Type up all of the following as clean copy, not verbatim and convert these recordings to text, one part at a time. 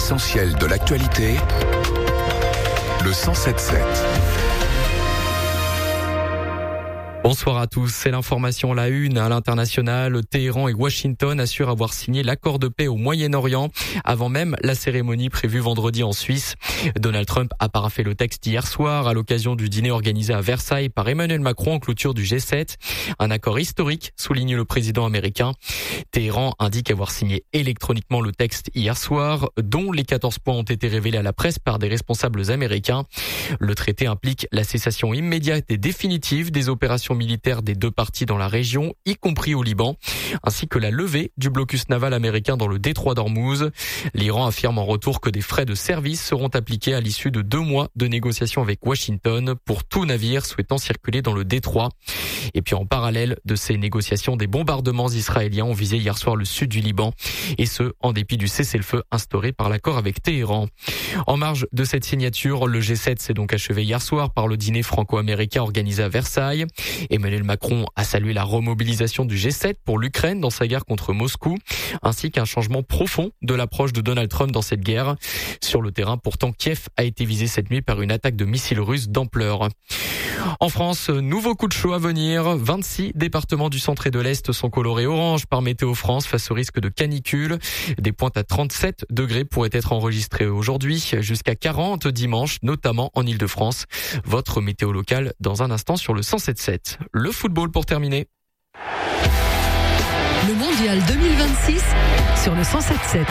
L'essentiel de l'actualité, le 107.7. Bonsoir à tous, c'est l'information à la une. À l'international, Téhéran et Washington assurent avoir signé l'accord de paix au Moyen-Orient avant même la cérémonie prévue vendredi en Suisse. Donald Trump a paraphé le texte hier soir à l'occasion du dîner organisé à Versailles par Emmanuel Macron en clôture du G7. Un accord historique, souligne le président américain. Téhéran indique avoir signé électroniquement le texte hier soir, dont les 14 points ont été révélés à la presse par des responsables américains. Le traité implique la cessation immédiate et définitive des opérations militaires des deux parties dans la région, y compris au Liban, ainsi que la levée du blocus naval américain dans le détroit d'Ormuz. L'Iran affirme en retour que des frais de service seront appliqués à l'issue de 2 mois de négociations avec Washington pour tout navire souhaitant circuler dans le détroit. Et puis en parallèle de ces négociations, des bombardements israéliens ont visé hier soir le sud du Liban, et ce, en dépit du cessez-le-feu instauré par l'accord avec Téhéran. En marge de cette signature, le G7 s'est donc achevé hier soir par le dîner franco-américain organisé à Versailles. Emmanuel Macron a salué la remobilisation du G7 pour l'Ukraine dans sa guerre contre Moscou, ainsi qu'un changement profond de l'approche de Donald Trump dans cette guerre. Sur le terrain, pourtant, Kiev a été visé cette nuit par une attaque de missiles russes d'ampleur. En France, nouveau coup de chaud à venir. 26 départements du centre et de l'Est sont colorés orange par Météo France face au risque de canicule. Des pointes à 37 degrés pourraient être enregistrées aujourd'hui, jusqu'à 40 dimanche, notamment en Île-de-France. Votre météo locale dans un instant sur le 107.7. Le football pour terminer. Le mondial 2026 sur le 107.7.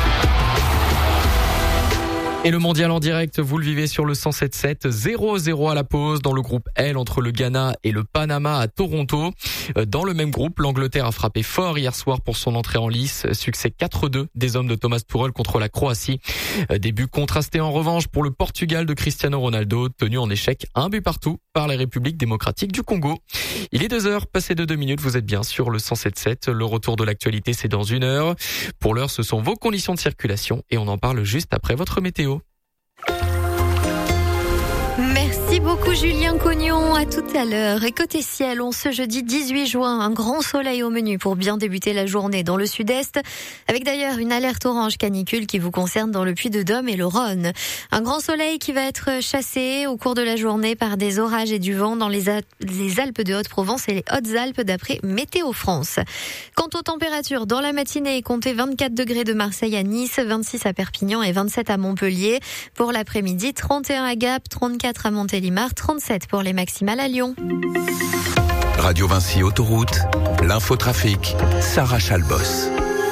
Et le mondial en direct, vous le vivez sur le 107.7, 0-0 à la pause dans le groupe L entre le Ghana et le Panama à Toronto. Dans le même groupe, l'Angleterre a frappé fort hier soir pour son entrée en lice. Succès 4-2 des hommes de Thomas Tuchel contre la Croatie. Début contrasté en revanche pour le Portugal de Cristiano Ronaldo, tenu en échec 1 but partout par la République démocratique du Congo. Il est 2h, passé de 2 minutes, vous êtes bien sur le 107.7. Le retour de l'actualité, c'est dans 1 heure. Pour l'heure, ce sont vos conditions de circulation et on en parle juste après votre météo. Merci beaucoup Julien Cognon, à tout à l'heure. Et côté ciel, on ce jeudi 18 juin, un grand soleil au menu pour bien débuter la journée dans le sud-est, avec d'ailleurs une alerte orange canicule qui vous concerne dans le Puy-de-Dôme et le Rhône. Un grand soleil qui va être chassé au cours de la journée par des orages et du vent dans les Alpes de Haute-Provence et les Hautes-Alpes d'après Météo France. Quant aux températures, dans la matinée, comptez 24 degrés de Marseille à Nice, 26 à Perpignan et 27 à Montpellier. Pour l'après-midi, 31 à Gap, 34 à Montélimar, 37 pour les maximales à Lyon. Radio Vinci Autoroute, l'infotrafic, Sarah Chalbos.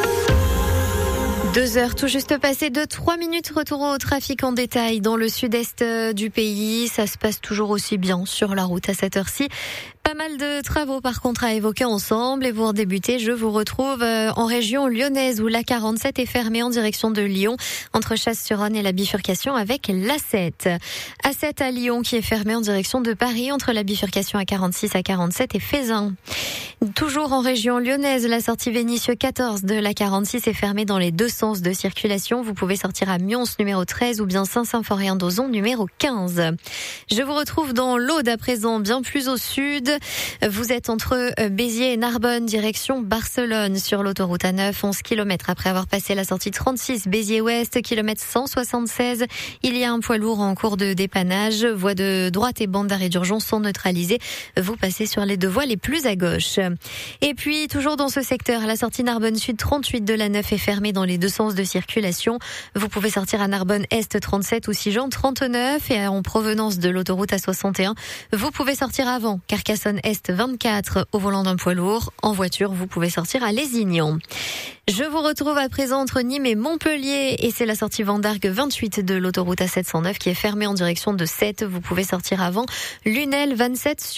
2 heures tout juste passées de 3 minutes. Retour au trafic en détail dans le sud-est du pays. Ça se passe toujours aussi bien sur la route à cette heure-ci. Pas mal de travaux par contre à évoquer ensemble. Et pour débuter, je vous retrouve en région lyonnaise où l'A47 est fermée en direction de Lyon, entre Chasse-sur-Rhône et la bifurcation avec l'A7. A7 à Lyon qui est fermée en direction de Paris, entre la bifurcation A46 à 47 et Fézin. Toujours en région lyonnaise, la sortie Vénissieux 14 de l'A46 est fermée dans les deux sens de circulation. Vous pouvez sortir à Mions numéro 13 ou bien Saint-Symphorien-d'Ozon numéro 15. Je vous retrouve dans l'Aude à présent, bien plus au sud. Vous êtes entre Béziers et Narbonne, direction Barcelone, sur l'autoroute A9, 11 km après avoir passé la sortie 36, Béziers-Ouest, kilomètre 176. Il y a un poids lourd en cours de dépannage. Voies de droite et bandes d'arrêt d'urgence sont neutralisées. Vous passez sur les deux voies les plus à gauche. Et puis, toujours dans ce secteur, la sortie Narbonne Sud 38 de la 9 est fermée dans les deux sens de circulation. Vous pouvez sortir à Narbonne Est 37 ou Sigean 39 et en provenance de l'autoroute A61. Vous pouvez sortir avant Carcassonne Est 24 au volant d'un poids lourd. En voiture, vous pouvez sortir à Lézignan. Je vous retrouve à présent entre Nîmes et Montpellier et c'est la sortie Vendargue 28 de l'autoroute A709 qui est fermée en direction de Sète. Vous pouvez sortir avant Lunel 27